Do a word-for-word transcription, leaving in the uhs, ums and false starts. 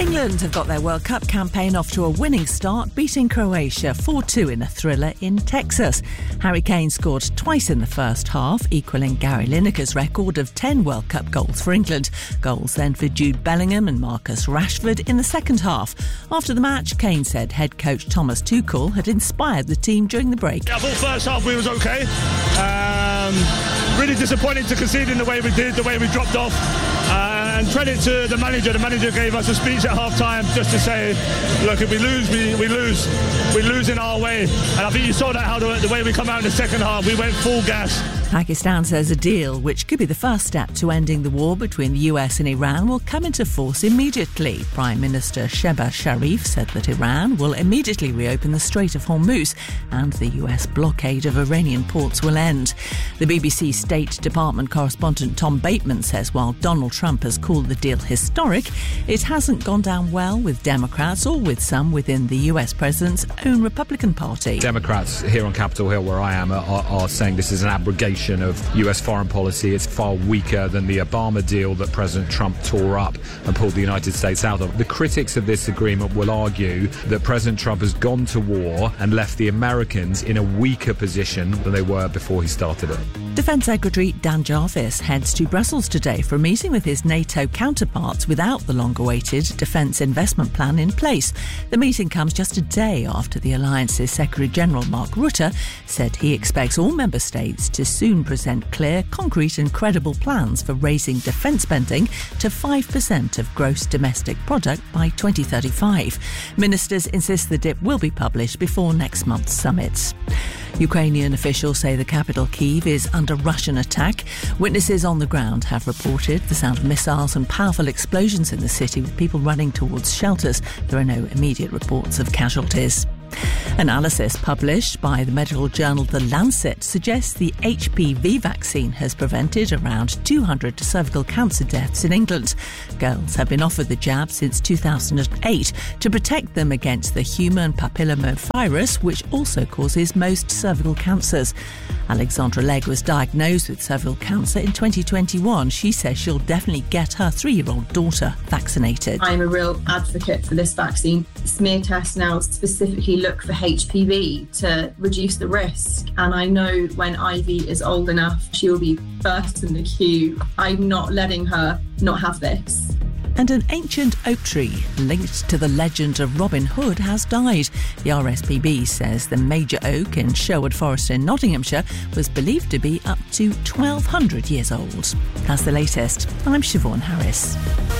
England have got their World Cup campaign off to a winning start, beating Croatia four two in a thriller in Texas. Harry Kane scored twice in the first half, equalling Gary Lineker's record of ten World Cup goals for England. Goals then for Jude Bellingham and Marcus Rashford in the second half. After the match, Kane said head coach Thomas Tuchel had inspired the team during the break. Yeah, I thought first half we was okay. Um, really disappointed to concede in the way we did, the way we dropped off. Uh, and credit to the manager. The manager gave us a speech at half-time just to say, look, if we lose, we, we lose. We lose in our way. And I think you saw that, how the, the way we come out in the second half, we went full gas. Pakistan says a deal, which could be the first step to ending the war between the U S and Iran, will come into force immediately. Prime Minister Shehbaz Sharif said that Iran will immediately reopen the Strait of Hormuz and the U S blockade of Iranian ports will end. The B B C State Department correspondent Tom Bateman says while Donald Trump has called the deal historic, it hasn't gone down well with Democrats or with some within the U S president's own Republican Party. Democrats here on Capitol Hill, where I am, are, are saying this is an abrogation of U S foreign policy. It's far weaker than the Obama deal that President Trump tore up and pulled the United States out of. The critics of this agreement will argue that President Trump has gone to war and left the Americans in a weaker position than they were before he started it. Defence Secretary Dan Jarvis heads to Brussels today for a meeting with his NATO counterparts without the long-awaited defence investment plan in place. The meeting comes just a day after the Alliance's Secretary-General Mark Rutte said he expects all member states to soon present clear, concrete and credible plans for raising defence spending to five percent of gross domestic product by twenty thirty-five. Ministers insist the dip will be published before next month's summit. Ukrainian officials say the capital Kyiv is under Russian attack. Witnesses on the ground have reported the sound of missiles and powerful explosions in the city, with people running towards shelters. There are no immediate reports of casualties. Analysis published by the medical journal The Lancet suggests the H P V vaccine has prevented around two hundred cervical cancer deaths in England. Girls have been offered the jab since two thousand eight to protect them against the human papillomavirus, which also causes most cervical cancers. Alexandra Legg was diagnosed with cervical cancer in twenty twenty-one. She says she'll definitely get her three-year-old daughter vaccinated. I'm a real advocate for this vaccine. Smear tests now specifically look for H P V to reduce the risk, and I know when Ivy is old enough, she will be first in the queue. I'm not letting her not have this. And an ancient oak tree linked to the legend of Robin Hood has died. The R S P B says the major oak in Sherwood Forest in Nottinghamshire was believed to be up to twelve hundred years old. That's the latest. I'm Siobhan Harris.